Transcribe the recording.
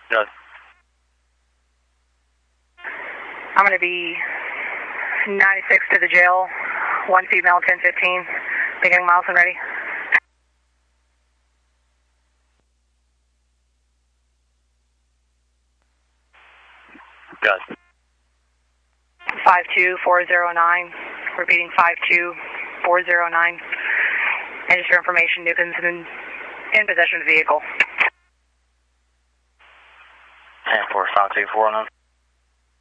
Good. I'm going to be 96 to the jail, 1 female, 1015, beginning miles and ready. Good. 52409, repeating 52409. And just for information, Newton's in possession of the vehicle. 10-4, 52409.